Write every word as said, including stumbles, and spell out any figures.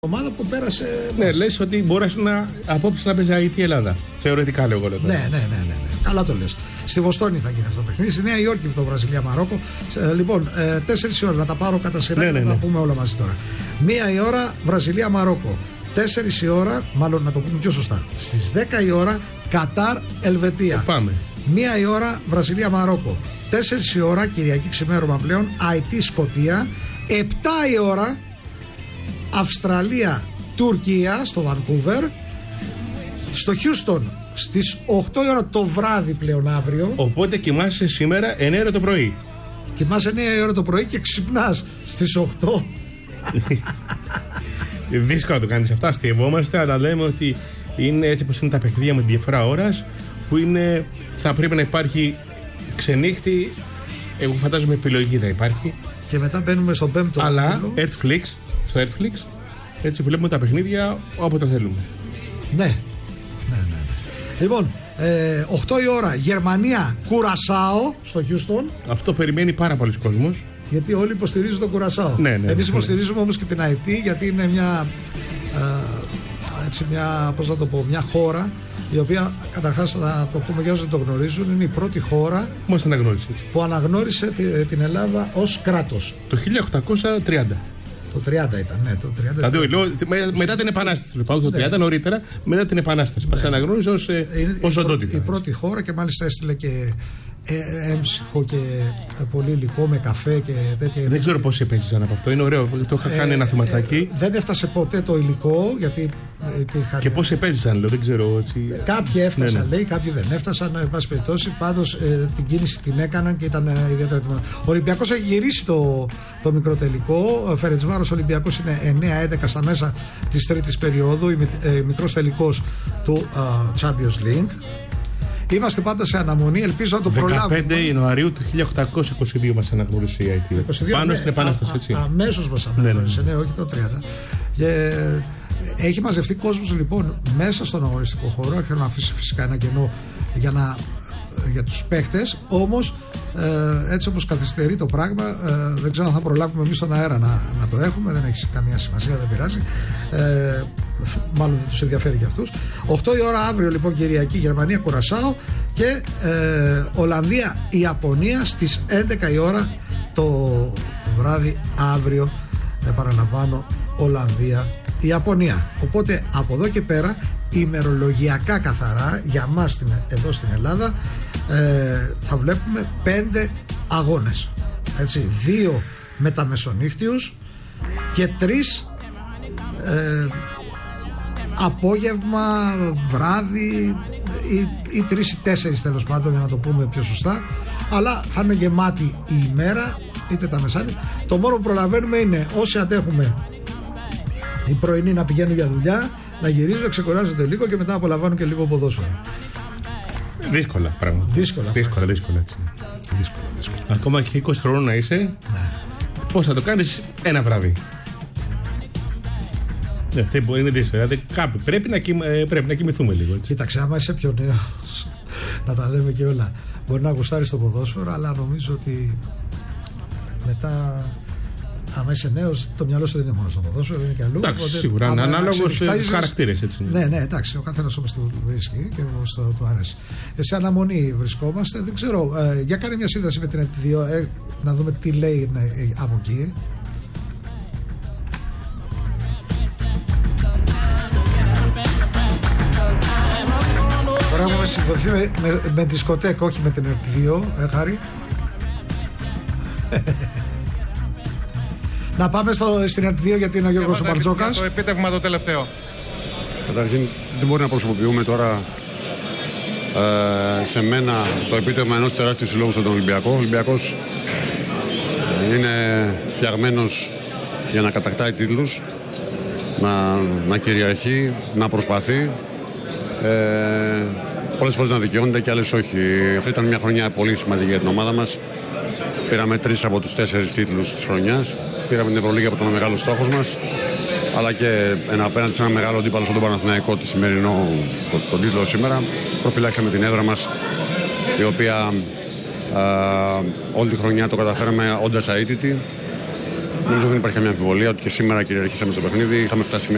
ομάδα που πέρασε. Ναι, λες ότι μπορείς να απόψε να παίζει Αιτή Ελλάδα. Θεωρητικά λέω εγώ. Ναι, ναι, ναι, ναι, ναι. Καλά το λες. Στη Βοστόνη θα γίνει αυτό το παιχνίδι. Στη Νέα Υόρκη το Βραζιλία-Μαρόκο. Ε, λοιπόν, ε, τέσσερις η ώρα να τα πάρω κατά σειρά, ναι, και να ναι, τα ναι. πούμε όλα μαζί τώρα. Μία η ώρα Βραζιλία-Μαρόκο. Τέσσερις η ώρα, μάλλον να το πούμε πιο σωστά. Στις δέκα η ώρα Κατάρ-Ελβετία. Πάμε. Μία η ώρα Βραζιλία-Μαρόκο. Τέσσερις η ώρα Κυριακή ξημέρωμα πλέον Αιτή-Σκωτία. Επτά η ώρα Αυστραλία-Τουρκία στο Βανκούβερ. Στο Χιούστον στις οκτώ η ώρα το βράδυ πλέον αύριο. Οπότε κοιμάσαι σήμερα εννιά η ώρα το πρωί. Κοιμάσαι εννιά η ώρα το πρωί και ξυπνάς στις οκτώ. Δύσκολο να το κάνεις αυτά, αστειευόμαστε, αλλά λέμε ότι είναι έτσι όπως είναι τα παιχνίδια με τη διαφορά ώρας, που είναι, θα πρέπει να υπάρχει ξενύχτη. Εγώ φαντάζομαι επιλογή θα υπάρχει. Και μετά μπαίνουμε στο πέμπτο. Αλλά Netflix, στο Netflix, έτσι βλέπουμε τα παιχνίδια όποτε θέλουμε. Ναι, ναι, ναι, ναι. Λοιπόν, ε, οκτώ η ώρα Γερμανία Κουρασάο στο Χιούστον. Αυτό περιμένει πάρα πολλοί κόσμος. Γιατί όλοι υποστηρίζουν τον Κουρασάο. Ναι, ναι, Εμείς ναι, υποστηρίζουμε ναι. όμως και την Αιτή, γιατί είναι μια, ε, έτσι μια, πώς να το πω, μια χώρα η οποία, καταρχάς να το πούμε για όσοι δεν το γνωρίζουν, είναι η πρώτη χώρα Πώς αναγνώρισε, έτσι. που αναγνώρισε την Ελλάδα ως κράτος. Το χίλια οκτακόσια τριάντα. Το τριάντα ήταν, ναι, το τριάντα. Δηλαδή, λέω, με, μετά την Επανάσταση. Λοιπόν, το τριάντα ναι. νωρίτερα, μετά την Επανάσταση. Μας ναι. αναγνώρισε ως ε, οντότητα. Η πρώτη χώρα και μάλιστα έστειλε και ε, έμψυχο και ε, πολύ υλικό με καφέ και τέτοια. Δεν ξέρω πόσοι επέζησαν από αυτό. Είναι ωραίο. Το είχα ε, κάνει ένα θεματάκι. Ε, δεν έφτασε ποτέ το υλικό γιατί υπήρχαν. Και πόσοι επέζησαν, λέω, δεν ξέρω. Έτσι. Κάποιοι έφτασαν, ναι, ναι. λέει, κάποιοι δεν έφτασαν. Εν πάση περιπτώσει, πάντως ε, την κίνηση την έκαναν και ήταν ε, ιδιαίτερα έτοιμο. Ο Ολυμπιακός έχει γυρίσει το, το μικρό τελικό. Ο Φερεντσβάρος Ολυμπιακός είναι εννιά έντεκα στα μέσα της τρίτης περίοδου. Η, ε, μικρός τελικός του ε, Champions League. Είμαστε πάντα σε αναμονή, ελπίζω να το προλάβουμε. δεκαπέντε Ιανουαρίου του χίλια οκτακόσια είκοσι δύο μας αναγνώρισε η Αιτή. Πάνω στην Επανάσταση, έτσι. Αμέσως μας αναγνώρισε, ναι, ναι. ναι, όχι το τριάντα. Και έχει μαζευτεί κόσμος λοιπόν μέσα στον αγωνιστικό χώρο. Έχει να αφήσει φυσικά ένα κενό για, να, για τους παίχτες. Όμως ε, έτσι όπως καθυστερεί το πράγμα, ε, δεν ξέρω αν θα προλάβουμε εμείς στον αέρα να, να το έχουμε. Δεν έχει καμία σημασία, δεν πειράζει. Ε, μάλλον δεν τους ενδιαφέρει για αυτούς. οκτώ η ώρα αύριο λοιπόν Κυριακή Γερμανία Κουρασάο και ε, Ολλανδία Ιαπωνία στις έντεκα η ώρα το βράδυ αύριο. Επαναλαμβάνω, Ολλανδία Ιαπωνία. Οπότε από εδώ και πέρα ημερολογιακά καθαρά για μας στην, εδώ στην Ελλάδα ε, θα βλέπουμε πέντε αγώνες, έτσι, δύο μεταμεσονύχτιους και τρεις ε, απόγευμα, βράδυ ή, ή τρεις ή τέσσερις τέλος πάντων, για να το πούμε πιο σωστά, αλλά θα είναι γεμάτη η ημέρα είτε τα μεσάνυχτα. Το μόνο που προλαβαίνουμε είναι όσοι αντέχουμε οι πρωινοί να πηγαίνουν για δουλειά, να γυρίζουν, να ξεκουράζονται λίγο και μετά απολαμβάνουν και λίγο ποδόσφαιρο. Δύσκολα πράγματα. Δύσκολα, δύσκολα, δύσκολα, έτσι. δύσκολα, δύσκολα. Ακόμα και είκοσι χρόνων να είσαι, ναι. Πώς θα το κάνεις ένα βράδυ. Ναι, δεν μπορεί, είναι δύσκολο. Δηλαδή, κάπου πρέπει να, κοιμ, πρέπει να κοιμηθούμε λίγο. Έτσι. Κοίταξε, άμα είσαι πιο νέος, να τα λέμε και όλα. Μπορεί να γουστάρεις το ποδόσφαιρο, αλλά νομίζω ότι μετά. Αν είσαι νέος, το μυαλό σου δεν είναι μόνο στο ποδόσφαιρο, είναι και αλλού. Εντάξει, οπότε, σίγουρα. Είναι ανάλογος στους χαρακτήρες. Έτσι. Ναι, ναι, εντάξει. Ο καθένας όμως το βρίσκει και όμως το, το αρέσει. Σε αναμονή βρισκόμαστε. Δεν ξέρω. Ε, για κάνε μια σύνδεση με την Αιτή δύο, ε, να δούμε τι λέει ναι, από εκεί. Τώρα έχουμε συμφωθεί με, με, με τη Σκοτέκ, όχι με την Αιτή δύο, ε, Χάρη. Να πάμε στο, στην Αιτή δύο γιατί είναι ο Γιώργος Μπαρτζόκας. Το επίτευγμα το τελευταίο. Καταρχήν δεν μπορεί να προσωποποιούμε τώρα ε, σε μένα το επίτευγμα ενός τεράστιου συλλόγου στον Ολυμπιακό. Ο Ολυμπιακός είναι φτιαγμένος για να κατακτάει τίτλους, να, να κυριαρχεί, να προσπαθεί. Ε, πολλές φορές να δικαιώνεται και άλλες όχι. Αυτή ήταν μια χρονιά πολύ σημαντική για την ομάδα μας. Πήραμε τρεις από τους τέσσερις τίτλους της χρονιάς. Πήραμε την Ευρωλίγα από τον μεγάλο στόχος μας, αλλά και ένα, απέναντι σε ένα μεγάλο αντίπαλο στον Παναθηναϊκό, τη σημερινό, τον το τίτλο σήμερα. Προφυλάξαμε την έδρα μας, η οποία α, όλη τη χρονιά το καταφέραμε όντας αίτητοι. Νομίζω δεν υπάρχει καμία αμφιβολία ότι και σήμερα κυριαρχήσαμε στο παιχνίδι. Είχαμε φτάσει